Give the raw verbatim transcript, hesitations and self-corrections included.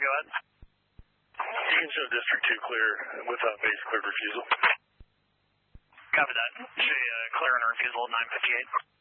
go ahead. You can show District two clear without base clear refusal. Copy that. Show you uh, clear on refusal at nine fifty-eight.